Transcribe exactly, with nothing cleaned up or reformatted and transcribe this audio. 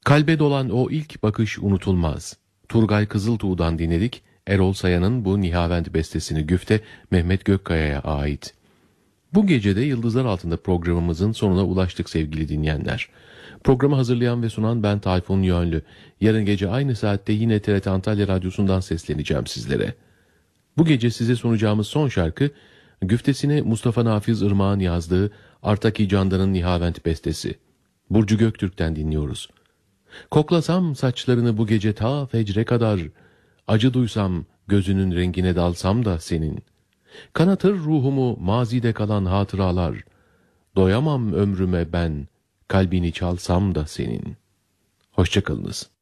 Kalbe dolan o ilk bakış unutulmaz. Turgay Kızıltuğ'dan dinledik. Erol Sayan'ın bu Nihavent bestesini güfte Mehmet Gökkaya'ya ait. Bu gecede Yıldızlar Altında programımızın sonuna ulaştık sevgili dinleyenler. Programı hazırlayan ve sunan ben Tayfun Yönlü. Yarın gece aynı saatte yine T R T Antalya Radyosu'ndan sesleneceğim sizlere. Bu gece size sunacağımız son şarkı, güftesine Mustafa Nafiz Irmak'ın yazdığı Artaki Candan'ın Nihavent bestesi. Burcu Göktürk'ten dinliyoruz. Koklasam saçlarını bu gece ta fecre kadar, acı duysam gözünün rengine dalsam da senin. Kanatır ruhumu mazide kalan hatıralar, doyamam ömrüme ben, kalbini çalsam da senin. Hoşçakalınız.